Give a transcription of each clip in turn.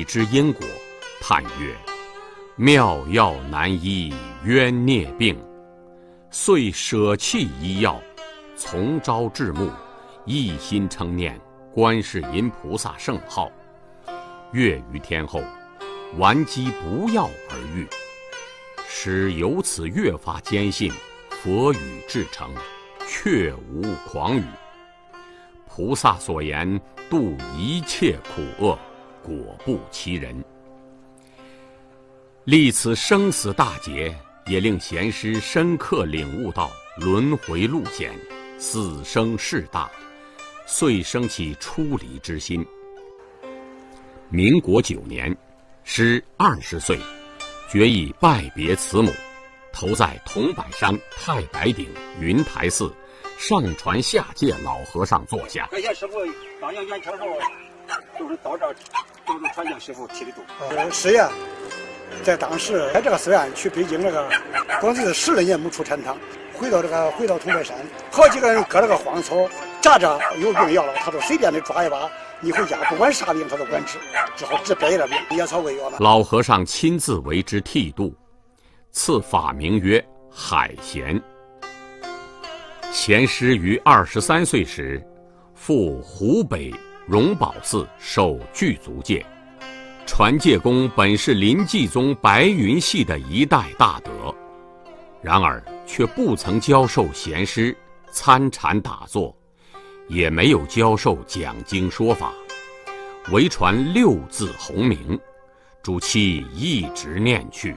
已知因果，叹曰：妙药难医冤孽病，遂舍弃医药，从朝至暮，一心称念观世音菩萨圣号，月于天后，顽疾不药而愈，使由此越发坚信佛语至诚，确无诳语。菩萨所言度一切苦厄，果不其人。历此生死大劫，也令贤师深刻领悟到轮回路险，死生事大，遂生起出离之心。民国9年，师20岁，决意拜别慈母，投在桐柏山太白顶云台寺上传下界老和尚座下。 感谢师傅当年元朝时候，就是到这儿，就是传向师傅提的度。 师爷在当时在这个寺院去北京那个，光是10来年没出禅堂，回到桐柏山，好几个人割了个荒草，扎着有病要了，他都随便的抓一把，你回家不管啥病他都管治，只好治别的病，野草喂药了。 老和尚亲自为之剃度，赐法名曰海贤。贤师于23岁时，赴湖北荣宝寺受具足戒。传戒功本是临济宗白云系的一代大德，然而却不曾教授贤师参禅打坐，也没有教授讲经说法，唯传6字洪名，主其一直念去。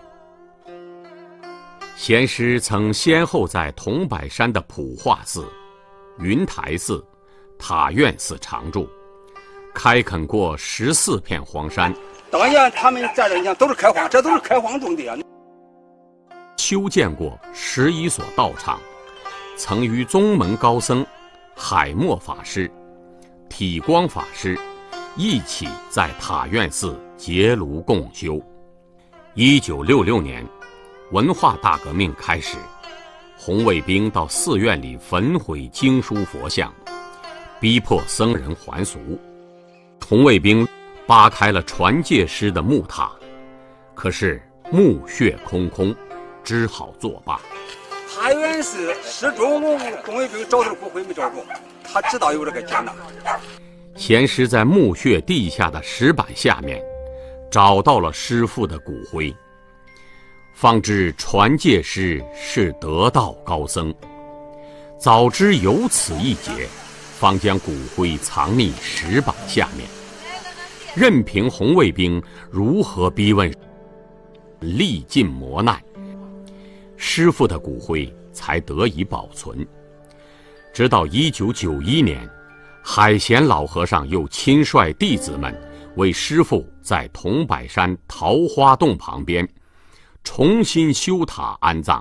贤师曾先后在桐柏山的普化寺、云台寺、塔院寺常住，开垦过14片荒山。 当年他们在这，你看都是开荒，这都是开荒种的啊。 修建过11所道场，曾与宗门高僧海默法师、体光法师一起在塔院寺结庐共修。1966年，文化大革命开始，红卫兵到寺院里焚毁经书佛像，逼迫僧人还俗。红卫兵扒开了传戒师的木塔，可是墓穴空空，只好作罢。 塔院寺始终红卫兵找他骨灰没找着，他知道有这个劫难。 贤师在墓穴地下的石板下面找到了师父的骨灰，方知传戒师是得道高僧，早知有此一劫，方将骨灰藏匿石板下面，任凭红卫兵如何逼问，历尽磨难，师父的骨灰才得以保存。直到1991年，海贤老和尚又亲率弟子们为师父在桐柏山桃花洞旁边重新修塔安葬。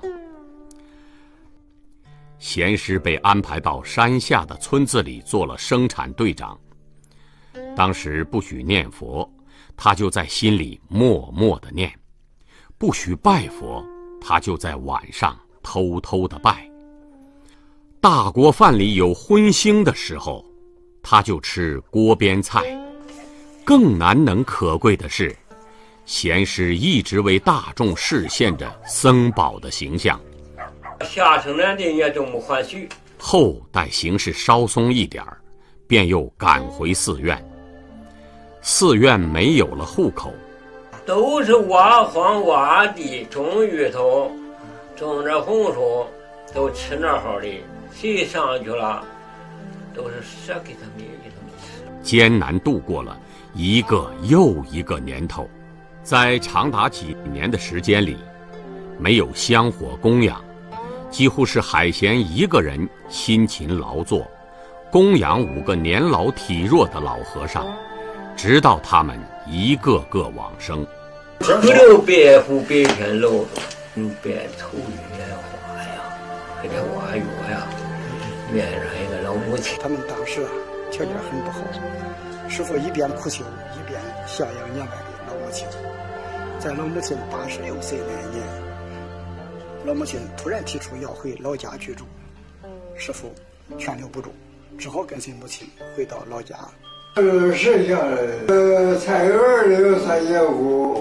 贤师被安排到山下的村子里做了生产队长。当时不许念佛，他就在心里默默地念；不许拜佛，他就在晚上偷偷地拜。大锅饭里有荤腥的时候，他就吃锅边菜。更难能可贵的是，贤师一直为大众示现着僧宝的形象。 下生来的也都没还许。 后待形势稍松一点儿，便又赶回寺院。寺院没有了户口， 都是挖荒挖地，种芋头，种着红薯，都吃那好的。谁上去了，都是舍给他们，给他们吃。 艰难度过了一个又一个年头，在长达几年的时间里，没有香火供养，几乎是海贤一个人辛勤劳作，供养5个年老体弱的老和尚，直到他们一个个往生。 不留白虎白天露着，白头月花呀，给这挖药呀，面上一个老母亲。 他们当时条件很不好，师父一边苦修，一边孝养年迈的老母亲。在老母亲86岁那年，老母亲突然提出要回老家居住，师父劝留不住，只好跟随母亲回到老家剩下的菜园里有3间屋。